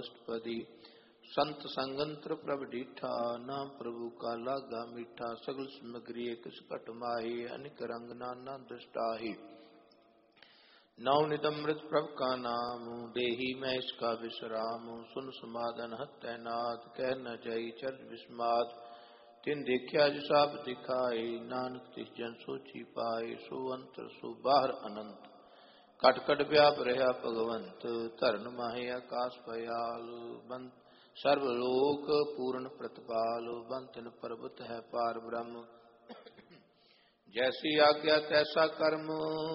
अष्टपदी। संत संगंत्र प्रभ डीठा, नाम प्रभु का लागा मीठा। सगल समग्री एक घट माही, अनिक रंग नाना दृष्टाही। नवनित अमृत प्रभ का नाम, देही मैं इसका विश्राम। सुन समादन हत्या नाथ, कह न जई चर्च विस्मात। तिन देखा जिसाब दिखाए, नानक तिस जन सोची पाए। सो अंतर सो बाहर अनंत, कट कट व्याप रहा भगवंत। धरन माहे आकाश पयाल, बंत सर्वलोक पूर्ण प्रतिपाल। बंतन पर्वत है पार ब्रह्म, जैसी आज्ञा तैसा कर्म।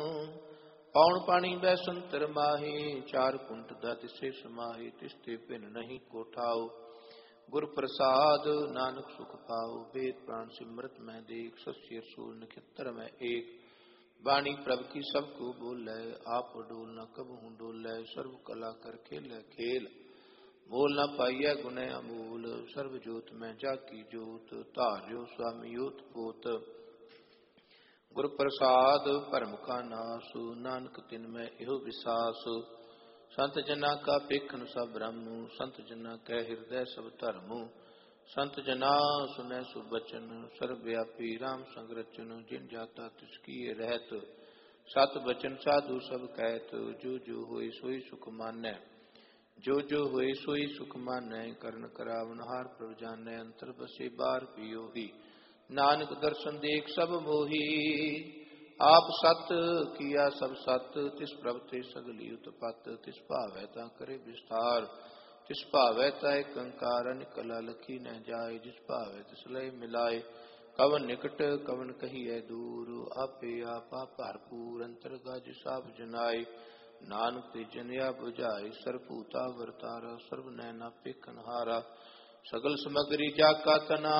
पौन पानी बैसंतर माही, चार कुंट तिसे समाही। तिस्ते पिन नहीं कोठाओ, गुर प्रसाद नानक सुख पाओ। वेद प्राण सिमृत में देख, सस्य सूर नक्षत्र में एक। वाणी प्रभ की सबको बोले, आप डोल न कबहू डोले। सर्व कला कर खेल खेल, मोल न पाइय गुण अमूल। सर्व जोत में जाकी जोत, धार्यो स्वामी योत पोत। गुर प्रसाद परम का नासु, नानक तिन में एहो विसास। संत जना का पेखन सब ब्रह्म, संत जना कै हृदय सब धर्म। संत जना सुनै सुबचन, सर्वव्यापी राम संगरचन। जिन जाता तिसकी रहत, सत बचन साधु सब कहत। जो जो होए सोई सुख मानै, जो जो होए सोई सुख मानै। करण करावनहार प्रभ जानै, अंतर बसे बार पियो ही। नानक दर्शन देख सब मोही, आप सत किया सब सत। तिस प्रभ ते सगली उत्पत, तिस भावै ता करे विस्तार। तिस भावै ता एक अंकार, निकला लखी न जाय। जिस भावै तिस लय मिलाए, कवन निकट कवन कहिए दूर। आपे आपा भरपूर, अंतर गज साब जनाए। नानक ते जनिया बुझाए, सर्वभूता वर्तारा। सर्व नैना पेखन हारा, सगल समगरी जाका तना।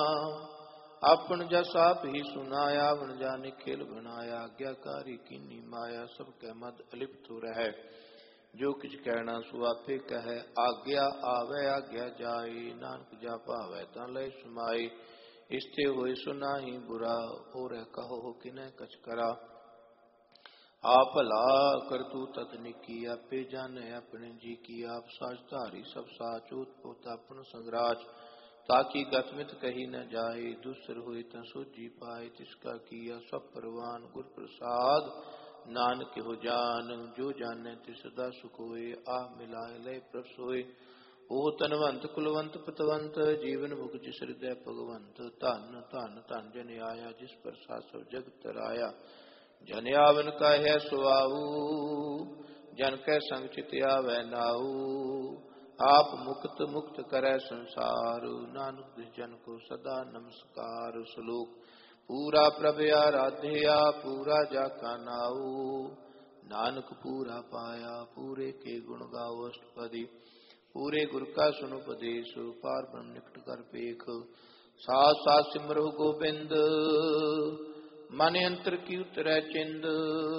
आपन जस आप ही सुनाया, वन जाने खेल बनाया। आज्ञाकारी कीनी माया, सब कह मद अलिप्त रहे। जो किछ कहना सो आपे कहे, आज्ञा आवे आज्ञा जाए। नानक जा पावै ता लय समाए। इसते होए सुना ही बुरा, और कहो किने कछ करा। आप भला कर तू तत निकी, आपे जाने अपने जी की। आप साच धारी सब साच, उत्पोत अपन संगराज। ताकि गतमित कही न जाए, दूसर हुए त सोजी पाए। तिसका किया सब परवान, गुर प्रसाद नानक हो जान। जो जाने तिस सदा सुख होए, आ मिलाए लय प्रभ सोए। ओ तनवंत कुलवंत पतवंत, जीवन मुख जिस हृदय भगवंत। धन धन धन जन आया, जिस प्रसाद सब जगत तराया। जन आवन का है सुआऊ, जन कै संग चित आवै नाऊ। आप मुक्त मुक्त करे संसार, नानक जन को सदा नमस्कार। श्लोक पूरा प्रभ आराध्या, पूरा जाका नाऊ। नानक पूरा पाया, पूरे के गुण गाओ अष्टपदी। पूरे गुर का सुन उपदेश, पार ब्रह्म निकट कर पेख। साथ साथ सिमरहु गोबिंद, मन अंतर की उतरै चिंद।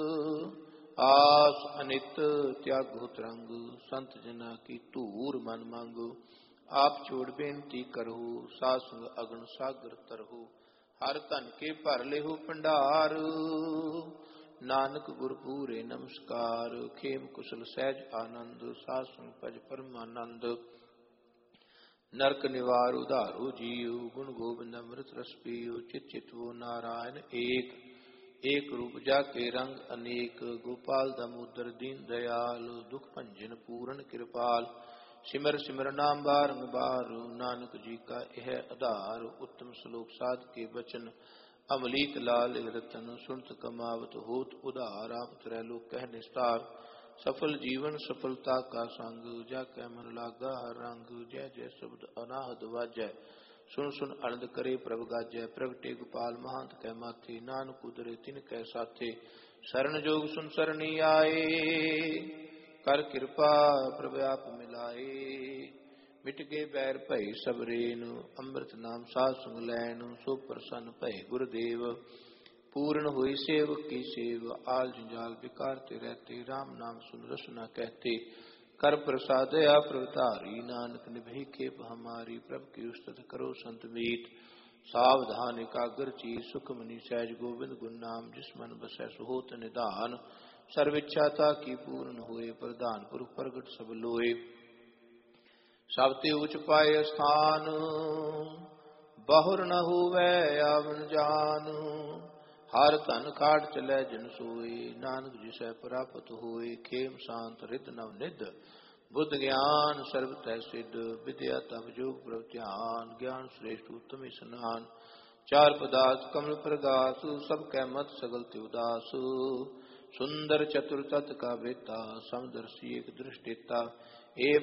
आस अनित त्यागो तरंग, संत जना की धूर मन मांगो। आप छोड़ बेनती करहु, सासंग अगन सागर तरहु। हर धन के भर लेहु भंडार, नानक गुर पूरे नमस्कार। खेम कुशल सहज आनंद, सासंग भज परमानंद। नरक निवार उधारो जीव, गुण गोबिंद अमृत रस पियो। चित चितवो नारायण एक, एक रूप जाके रंग अनेक। गोपाल दामोदर दीन दयाल, दुख भंजन पूर्ण कृपाल। सिमर सिमर नाम बारंबार, नानक जी का यह आधार। उत्तम श्लोक साध के वचन, अमलीत लाल रतन। सुनत कमावत होत उधार, आप त्रैलोक कह निस्तार। सफल जीवन सफलता का संग, जाके मन लागा हर रंग। जय जय शब्द अनाहद वाजै, सुन सुन आनंद करे प्रभ गाजै। प्रगटे गोपाल महंत कै माथे, नानक उदरे तिन कै साथे। शरण जोग सुन सरनी आए, कर कृपा प्रभ आप मिलाए। मिट गए बैर भय सब रेन, अमृत नाम साध संग लैन। सो प्रसन्न भय गुरुदेव, पूर्ण हुई सेवक की सेव। आल जंजाल बिकारते रहते, राम नाम सुन रसना कहते। कर प्रसाद आप प्रभुधारी, नानक निभि खेप हमारी। प्रभु की उस्तत करो संत मीत, सावधान एकाग्र चीज। सुख मनी सहज गोविंद गुण नाम, जिस मन बसै सुहोत निधान। सर्व इच्छा था की पूर्ण हुए, प्रधान पुरख प्रगट सब लोए। ਸਭ ਤੇ ਉਚ ਪਾਏ ਸਥਾਨ, ਬਹੁਰ ਨ ਹੋਵੈ ਆਵਨ ਜਾਨ। ਹਰ ਧਨ ਕਾਟ ਚਲੈ ਜਿਨ ਸੋਈ, ਨਾਨਕ ਜਿਸੈ ਪ੍ਰਾਪਤ ਹੋਈ। ਖੇਮ ਸ਼ਾਂਤ ਰਿਦ ਨਵ ਨਿਧ, ਬੁੱਧ ਗਿਆਨ ਸਰਬ ਤੈ ਸਿਧ। ਵਿਦਿਆ ਤਪ ਜੋਗ ਪ੍ਰਭ ਧਿਆਨ, ਗਿਆਨ ਸ੍ਰੇਸ਼ਟ ਉਤਮ ਇਸਨਾਨ। ਚਾਰ ਪਦਾਰਥ ਕਮਲ ਪ੍ਰਗਾਸ, ਸਭ ਕੈ ਮਤ ਸਗਲ ਤੇ ਉਦਾਸ। ਸੁੰਦਰ ਚਤੁਰ ਤਤ ਕਾ ਬੇਤਾ, ਸਮਦਰਸ਼ੀ ਏਕ ਦ੍ਰਿਸ਼ਟੇਤਾ। ਏ